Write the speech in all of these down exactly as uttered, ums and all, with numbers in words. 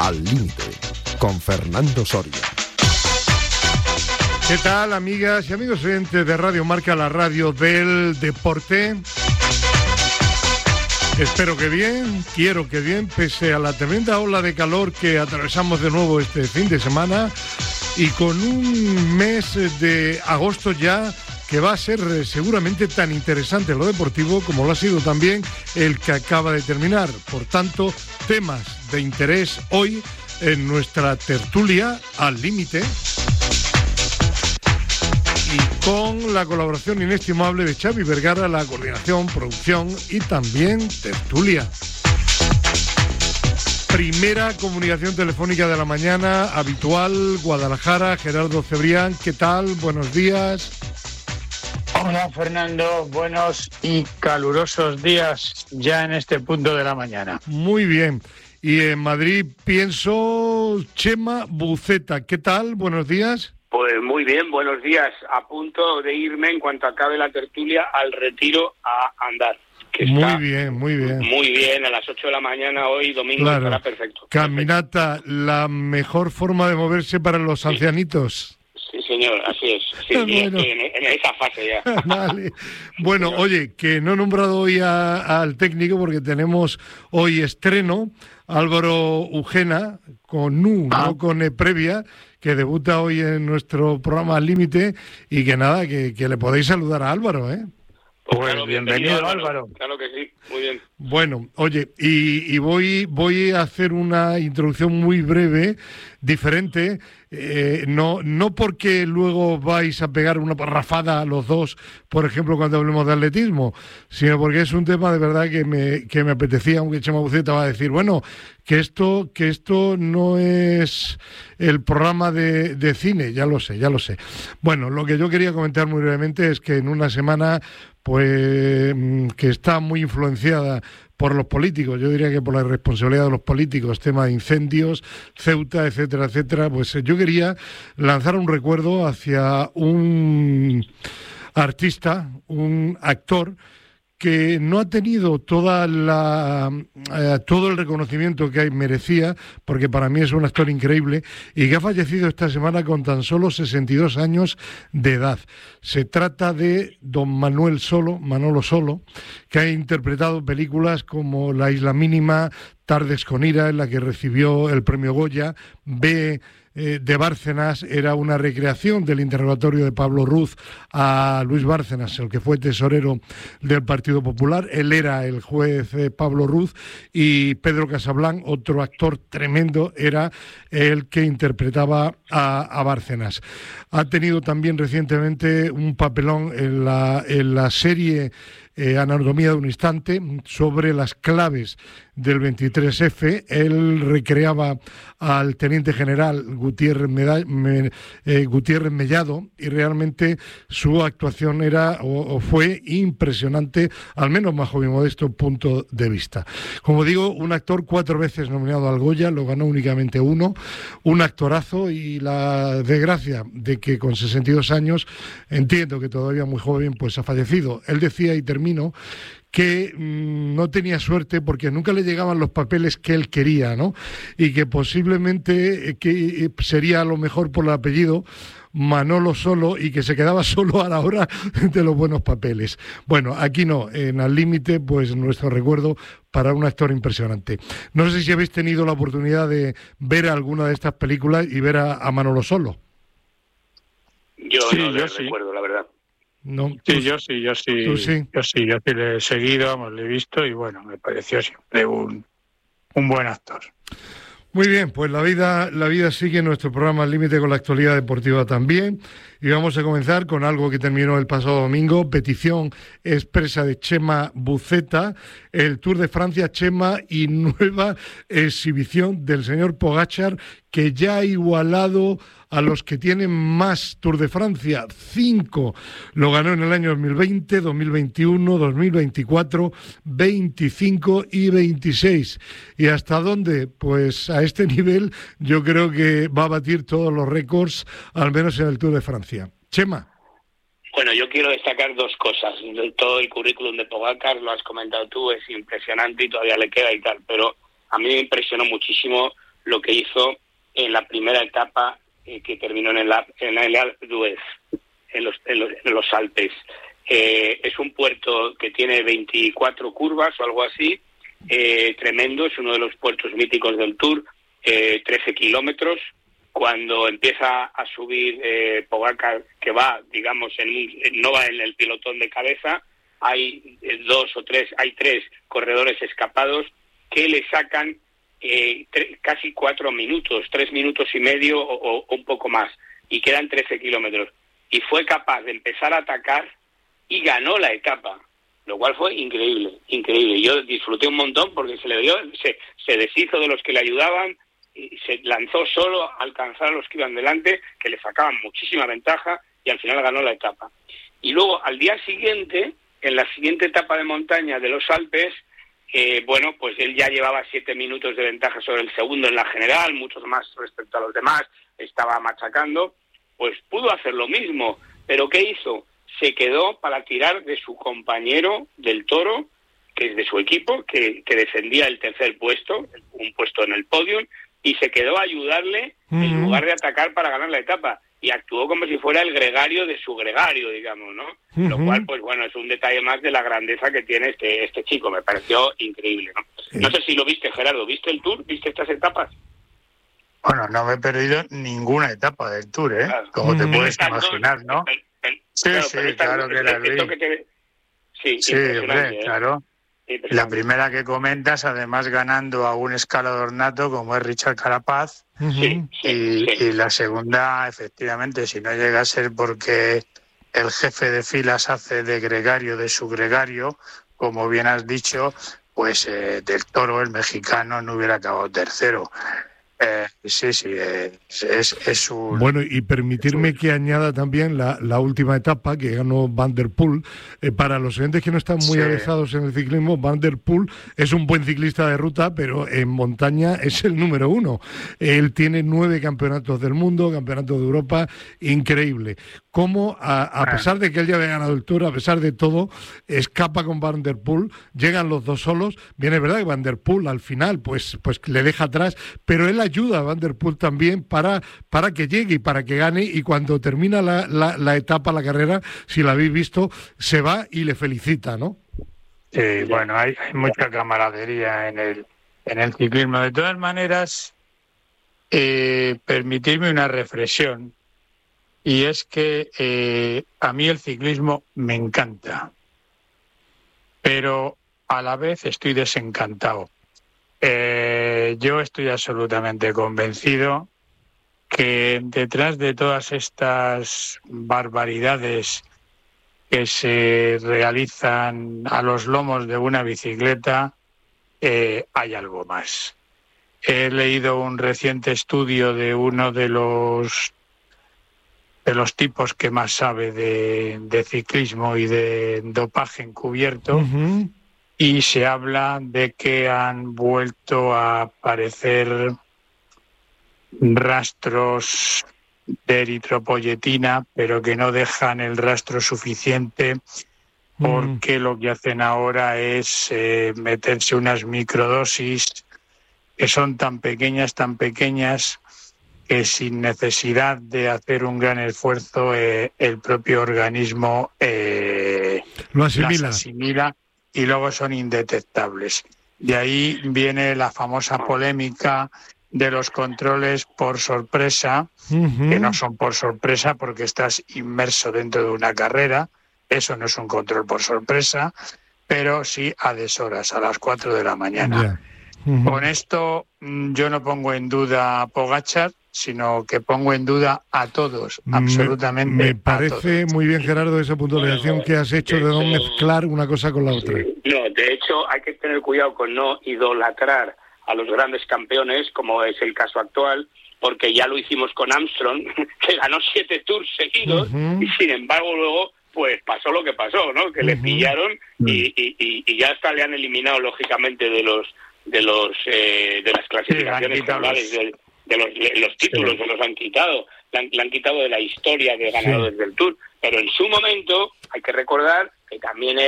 Al Límite, con Fernando Soria. ¿Qué tal, amigas y amigos oyentes de Radio Marca, la radio del deporte? Espero que bien, quiero que bien, pese a la tremenda ola de calor que atravesamos de nuevo este fin de semana y con un mes de agosto ya que va a ser seguramente tan interesante en lo deportivo como lo ha sido también el que acaba de terminar. Por tanto, temas de interés hoy en nuestra tertulia Al Límite, y con la colaboración inestimable de Xavi Vergara, la coordinación, producción y también tertulia. Primera comunicación telefónica de la mañana, habitual, Guadalajara, Gerardo Cebrián, ¿qué tal? Buenos días. Hola, Fernando, buenos y calurosos días ya en este punto de la mañana. Muy bien. Y en Madrid pienso Chema Buceta, ¿qué tal? Buenos días. Pues muy bien, buenos días. A punto de irme en cuanto acabe la tertulia al retiro a andar. Que muy está bien, muy bien. Muy bien, a las ocho de la mañana hoy, domingo, claro. Estará perfecto. Caminata, perfecto. La mejor forma de moverse para los sí. ancianitos. Sí, señor, así es. Sí, bueno. Estoy en, en esa fase ya. Vale. Bueno, oye, que no he nombrado hoy a, al técnico porque tenemos hoy estreno. Álvaro Ujena, con U, ah. no con E previa, que debuta hoy en nuestro programa Al Límite, y que nada, que, que le podéis saludar a Álvaro, ¿eh? Pues claro, bienvenido, bienvenido Álvaro. Claro que sí, muy bien. Bueno, oye, y, y voy, voy a hacer una introducción muy breve, diferente, eh, no, no porque luego vais a pegar una parrafada a los dos, por ejemplo, cuando hablemos de atletismo, sino porque es un tema de verdad que me, que me apetecía, aunque Chema Buceta va a decir, bueno, que esto, que esto no es el programa de, de cine, ya lo sé, ya lo sé. Bueno, lo que yo quería comentar muy brevemente es que en una semana pues que está muy influenciada por los políticos, yo diría que por la irresponsabilidad de los políticos, tema de incendios, Ceuta, etcétera, etcétera, pues yo quería lanzar un recuerdo hacia un artista, un actor, que no ha tenido toda la eh, todo el reconocimiento que merecía, porque para mí es un actor increíble, y que ha fallecido esta semana con tan solo sesenta y dos años de edad. Se trata de don Manuel Solo, Manolo Solo, que ha interpretado películas como La Isla Mínima, Tardes con Ira, en la que recibió el premio Goya, B de Bárcenas, era una recreación del interrogatorio de Pablo Ruz a Luis Bárcenas, el que fue tesorero del Partido Popular. Él era el juez eh, Pablo Ruz, y Pedro Casablanc, otro actor tremendo, era el que interpretaba a, a Bárcenas. Ha tenido también recientemente un papelón en la, en la serie Eh, Anatomía de un Instante, sobre las claves del veintitrés efe. Él recreaba al teniente general Gutiérrez, Meda- Me- eh, Gutiérrez Mellado, y realmente su actuación era o, o fue impresionante, al menos bajo mi modesto punto de vista. Como digo, un actor cuatro veces nominado al Goya, lo ganó únicamente uno, un actorazo, y la desgracia de que con sesenta y dos años, entiendo que todavía muy joven, pues ha fallecido. Él decía, y termina, que mmm, no tenía suerte porque nunca le llegaban los papeles que él quería, ¿no? Y que posiblemente eh, que eh, sería a lo mejor por el apellido Manolo Solo, y que se quedaba solo a la hora de los buenos papeles. Bueno, aquí no, en Al Límite, pues nuestro recuerdo para un actor impresionante. No sé si habéis tenido la oportunidad de ver alguna de estas películas y ver a, a Manolo Solo. Yo sí, no yo le sí. recuerdo, la verdad. No, sí, yo sí, yo sí, ¿Tú sí? yo sí, yo sí le he seguido, vamos, le he visto, y bueno, me pareció siempre un, un buen actor. Muy bien, pues la vida, la vida sigue en nuestro programa Al Límite con la actualidad deportiva también. Y vamos a comenzar con algo que terminó el pasado domingo, petición expresa de Chema Buceta, el Tour de Francia, Chema, y nueva exhibición del señor Pogačar, que ya ha igualado a los que tienen más Tour de Francia, cinco. Lo ganó en el año dos mil veinte, dos mil veintiuno, dos mil veinticuatro, veinticinco y veintiséis. ¿Y hasta dónde? Pues a este nivel yo creo que va a batir todos los récords, al menos en el Tour de Francia. Chema. Bueno, yo quiero destacar dos cosas. Todo el currículum de Pogačar, lo has comentado tú, es impresionante y todavía le queda y tal, pero a mí me impresionó muchísimo lo que hizo en la primera etapa eh, que terminó en el, en el Alpe d'Huez, en los, en los, en los Alpes. Eh, es un puerto que tiene veinticuatro curvas o algo así, eh, tremendo, es uno de los puertos míticos del Tour, eh, trece kilómetros. Cuando empieza a subir eh, Pogačar, que va, digamos, en, no va en el pelotón de cabeza, hay eh, dos o tres, hay tres corredores escapados que le sacan eh, tre- casi cuatro minutos, tres minutos y medio o, o un poco más, y quedan trece kilómetros. Y fue capaz de empezar a atacar y ganó la etapa, lo cual fue increíble, increíble. Yo disfruté un montón porque se le dio, se, se deshizo de los que le ayudaban y se lanzó solo a alcanzar a los que iban delante, que le sacaban muchísima ventaja, y al final ganó la etapa. Y luego, al día siguiente, en la siguiente etapa de montaña de los Alpes, eh, bueno, pues él ya llevaba siete minutos de ventaja sobre el segundo en la general, muchos más respecto a los demás, estaba machacando, pues pudo hacer lo mismo. ¿Pero qué hizo? Se quedó para tirar de su compañero del Toro, que es de su equipo, que, que defendía el tercer puesto, un puesto en el podium, y se quedó a ayudarle uh-huh. en lugar de atacar para ganar la etapa. Y actuó como si fuera el gregario de su gregario, digamos, ¿no? Uh-huh. Lo cual, pues bueno, es un detalle más de la grandeza que tiene este este chico. Me pareció increíble, ¿no? Sí. No sé si lo viste, Gerardo. ¿Viste el Tour? ¿Viste estas etapas? Bueno, no me he perdido ninguna etapa del Tour, ¿eh? Claro. Como te uh-huh. puedes imaginar, ¿no? El, el, el, sí, claro, sí, claro que la vi. Que te... Sí, sí hombre, ¿eh? Claro. La primera que comentas, además ganando a un escalador nato como es Richard Carapaz, sí, sí, y, sí. y la segunda, efectivamente, si no llega a ser porque el jefe de filas hace de gregario de su gregario, como bien has dicho, pues eh, del Toro, el mexicano, no hubiera acabado tercero. Eh, sí, sí, eh, es, es un... Bueno, y permitirme un... que añada también la, la última etapa que ganó Van der Poel. Eh, para los oyentes que no están muy sí. avezados en el ciclismo, Van der Poel es un buen ciclista de ruta, pero en montaña es el número uno. Él tiene nueve campeonatos del mundo, campeonatos de Europa, increíble. Cómo, a, a pesar de que él ya había ganado el Tour, a pesar de todo, escapa con Van der Poel, llegan los dos solos. Bien, es verdad que Van der Poel al final pues, pues le deja atrás, pero él ayuda a Van der Poel también para, para que llegue y para que gane, y cuando termina la, la, la etapa, la carrera, si la habéis visto, se va y le felicita, ¿no? Sí, bueno, hay, hay mucha camaradería en el, en el ciclismo. De todas maneras, eh, permitirme una reflexión, y es que eh, a mí el ciclismo me encanta, pero a la vez estoy desencantado. Eh, yo estoy absolutamente convencido que detrás de todas estas barbaridades que se realizan a los lomos de una bicicleta, eh, hay algo más. He leído un reciente estudio de uno de los de los tipos que más sabe de, de ciclismo y de dopaje encubierto, uh-huh. y se habla de que han vuelto a aparecer rastros de eritropoyetina, pero que no dejan el rastro suficiente, porque mm. lo que hacen ahora es eh, meterse unas microdosis que son tan pequeñas, tan pequeñas, que sin necesidad de hacer un gran esfuerzo eh, el propio organismo eh, lo asimila. las asimila y luego son indetectables. De ahí viene la famosa polémica de los controles por sorpresa, uh-huh. que no son por sorpresa porque estás inmerso dentro de una carrera. Eso no es un control por sorpresa, pero sí a deshoras, a las cuatro de la mañana. Yeah. Uh-huh. Con esto yo no pongo en duda a Pogačar, sino que pongo en duda a todos, absolutamente. Me, me parece muy bien, Gerardo, esa puntualización bueno, que has hecho de, de no mezclar una cosa con la otra. No, de hecho hay que tener cuidado con no idolatrar a los grandes campeones, como es el caso actual, porque ya lo hicimos con Armstrong, que ganó siete tours seguidos, uh-huh. y sin embargo luego pues pasó lo que pasó, ¿no? Que uh-huh. le pillaron y, y, y ya hasta le han eliminado lógicamente de los de los eh, de las clasificaciones generales, de, de los, de los títulos, sí. se los han quitado, le han, le han quitado de la historia de ganadores sí. del Tour, pero en su momento hay que recordar que también era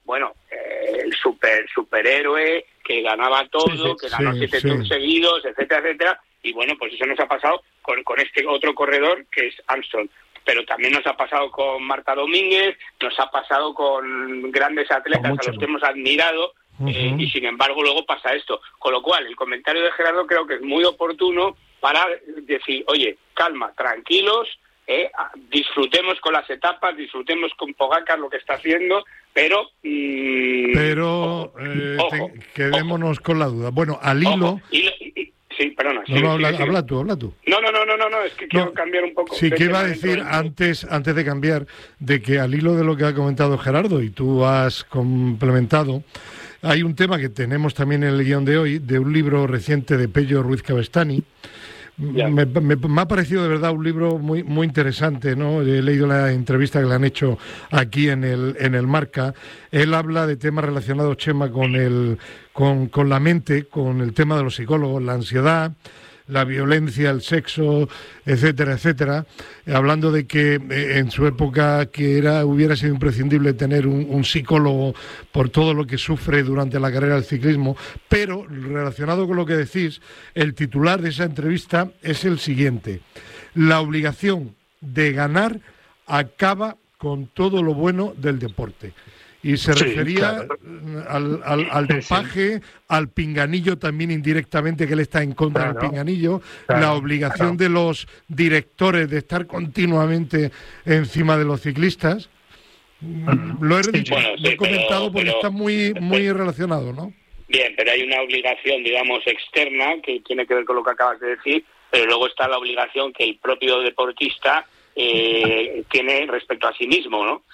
bueno, eh, el super superhéroe que ganaba todo, sí, sí, que ganó sí, siete sí. tours seguidos, etcétera, etcétera, y bueno, pues eso nos ha pasado con, con este otro corredor que es Armstrong. Pero también nos ha pasado con Marta Domínguez, nos ha pasado con grandes atletas a los que hemos admirado, uh-huh. eh, y sin embargo luego pasa esto. Con lo cual, el comentario de Gerardo creo que es muy oportuno para decir, oye, calma, tranquilos, eh, disfrutemos con las etapas, disfrutemos con Pogačar lo que está haciendo, pero... Mmm, pero ojo, eh, ojo, te, quedémonos ojo. con la duda. Bueno, al hilo... Y, y, Sí, perdona. No, sí, no, sí, habla, sí. habla tú, habla tú. No, no, no, no, no, no es que quiero no, cambiar un poco. Sí, que iba a decir antes, antes de cambiar, de que al hilo de lo que ha comentado Gerardo y tú has complementado, hay un tema que tenemos también en el guión de hoy, de un libro reciente de Pello Ruiz Cabestany. Me, me, me ha parecido de verdad un libro muy muy interesante, ¿no? He leído la entrevista que le han hecho aquí en el en el Marca. Él habla de temas relacionados, Chema, con el con, con la mente, con el tema de los psicólogos, la ansiedad, la violencia, el sexo, etcétera, etcétera, hablando de que eh, en su época que era hubiera sido imprescindible tener un, un psicólogo por todo lo que sufre durante la carrera del ciclismo, pero relacionado con lo que decís, el titular de esa entrevista es el siguiente: la obligación de ganar acaba con todo lo bueno del deporte. Y se sí, refería claro. al, al, al dopaje, sí. al pinganillo también indirectamente, que él está en contra claro. del pinganillo, claro. la obligación claro. de los directores de estar continuamente encima de los ciclistas. Uh-huh. Lo he, sí, bueno, sí, he comentado pero, porque pero, está muy, muy relacionado, ¿no? Bien, pero hay una obligación, digamos, externa que tiene que ver con lo que acabas de decir, pero luego está la obligación que el propio deportista eh, tiene respecto a sí mismo, ¿no?